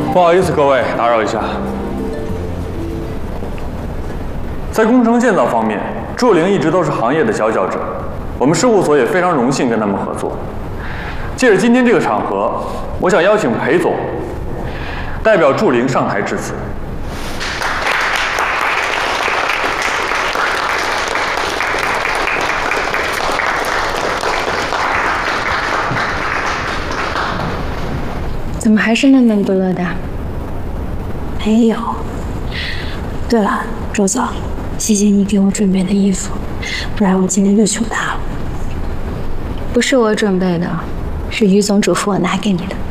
不好意思，各位打扰一下。在工程建造方面，祝菱一直都是行业的佼佼者，我们事务所也非常荣幸跟他们合作。借着今天这个场合，我想邀请裴总代表祝菱上台致辞。 怎么还是闷闷不乐的？ 没有。对了，周总，谢谢你给我准备的衣服，不然我今天就糗大了。 不是我准备的，是于总嘱咐我拿给你的。